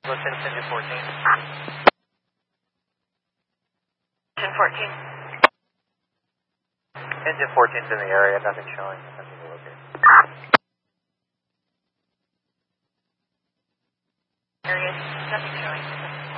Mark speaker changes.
Speaker 1: Listen, engine 14.
Speaker 2: Engine 14.
Speaker 1: Engine 14's in the area, nothing showing. Nothing to locate.
Speaker 2: Area, nothing showing.